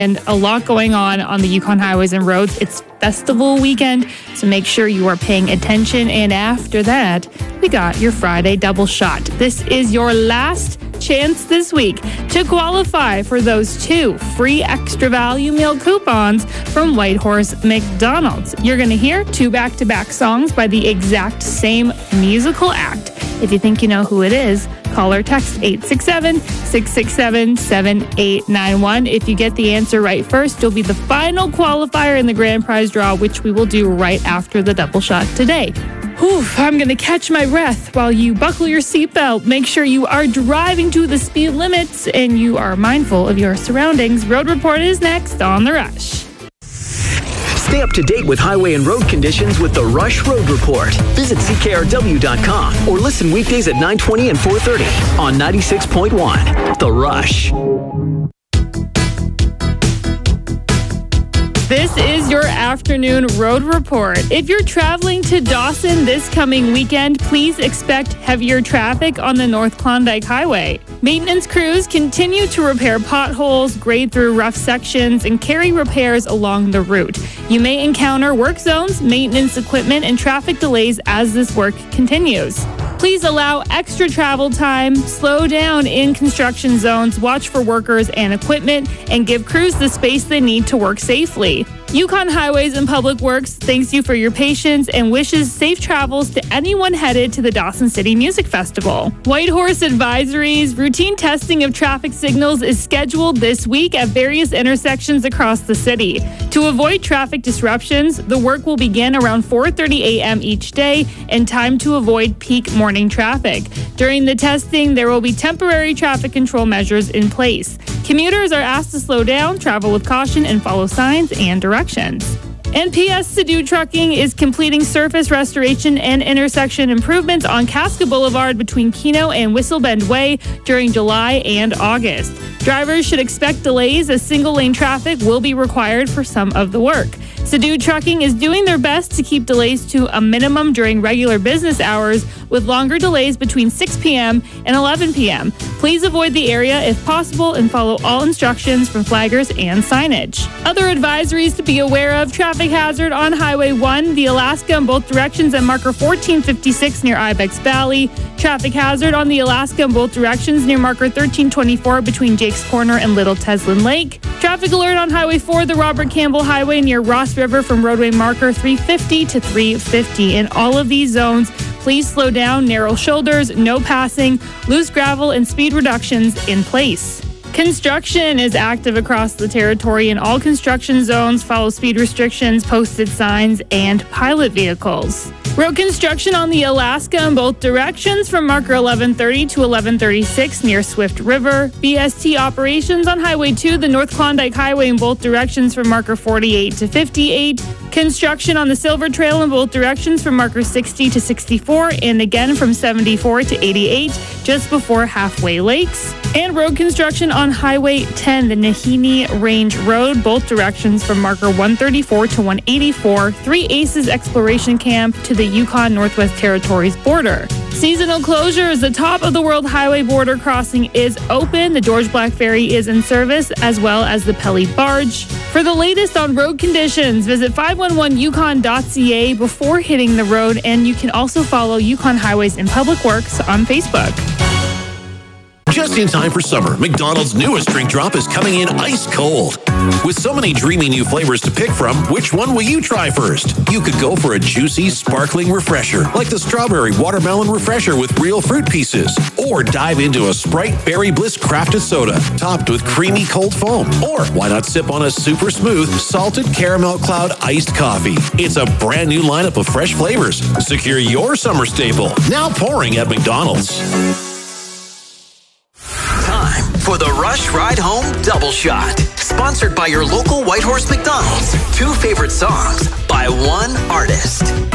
And a lot going on the Yukon highways and roads. It's festival weekend, so make sure you are paying attention. And after that, we got your Friday double shot. This is your last chance this week to qualify for those 2 free extra value meal coupons from Whitehorse McDonald's. You're going to hear 2 back-to-back songs by the exact same musical act. If you think you know who it is, call or text 867-667-7891. If you get the answer right first, you'll be the final qualifier in the grand prize draw, which we will do right after the double shot today. Whew, I'm going to catch my breath while you buckle your seatbelt. Make sure you are driving to the speed limits and you are mindful of your surroundings. Road Report is next on The Rush. Stay up to date with highway and road conditions with the Rush Road Report. Visit CKRW.com or listen weekdays at 9:20 and 4:30 on 96.1. The Rush. This is your afternoon road report. If you're traveling to Dawson this coming weekend, please expect heavier traffic on the North Klondike Highway. Maintenance crews continue to repair potholes, grade through rough sections, and carry repairs along the route. You may encounter work zones, maintenance equipment, and traffic delays as this work continues. Please allow extra travel time, slow down in construction zones, watch for workers and equipment, and give crews the space they need to work safely. Yukon Highways and Public Works thanks you for your patience and wishes safe travels to anyone headed to the Dawson City Music Festival. Whitehorse advisories: routine testing of traffic signals is scheduled this week at various intersections across the city. To avoid traffic disruptions, the work will begin around 4:30 a.m. each day in time to avoid peak morning traffic. During the testing, there will be temporary traffic control measures in place. Commuters are asked to slow down, travel with caution, and follow signs and directions. And PS Sadoo Trucking is completing surface restoration and intersection improvements on Casca Boulevard between Keno and Whistle Bend Way during July and August. Drivers should expect delays as single-lane traffic will be required for some of the work. Sadoo Trucking is doing their best to keep delays to a minimum during regular business hours, with longer delays between 6 p.m. and 11 p.m. Please avoid the area if possible and follow all instructions from flaggers and signage. Other advisories to be aware of: traffic hazard on Highway 1, the Alaska in both directions at marker 1456 near Ibex Valley. Traffic hazard on the Alaska in both directions near marker 1324 between Jake's Corner and Little Teslin Lake. Traffic alert on Highway 4, the Robert Campbell Highway near Ross River from roadway marker 350 to 350. In all of these zones, please slow down, narrow shoulders, no passing, loose gravel, and speed reductions in place. Construction is active across the territory, and all construction zones follow speed restrictions, posted signs, and pilot vehicles. Road construction on the Alaska in both directions from marker 1130 to 1136 near Swift River. BST operations on Highway 2, the North Klondike Highway in both directions from marker 48 to 58. Construction on the Silver Trail in both directions from marker 60 to 64 and again from 74 to 88 just before Halfway Lakes. And road construction on Highway 10, the Nahini Range Road, both directions from marker 134 to 184, 3 Aces Exploration Camp to the Yukon Northwest Territories border. Seasonal closures: the top of the World Highway border crossing is open. The George Black Ferry is in service, as well as the Pelly Barge. For the latest on road conditions, visit 511yukon.ca before hitting the road, and you can also follow Yukon Highways and Public Works on Facebook. Just in time for summer, McDonald's newest drink drop is coming in ice cold. With so many dreamy new flavors to pick from, which one will you try first? You could go for a juicy, sparkling refresher, like the Strawberry Watermelon Refresher with real fruit pieces. Or dive into a Sprite Berry Bliss crafted soda, topped with creamy cold foam. Or why not sip on a super smooth, salted caramel cloud iced coffee? It's a brand new lineup of fresh flavors. Secure your summer staple, now pouring at McDonald's. For the Rush Ride Home Double Shot. Sponsored by your local Whitehorse McDonald's. 2 favorite songs by one artist.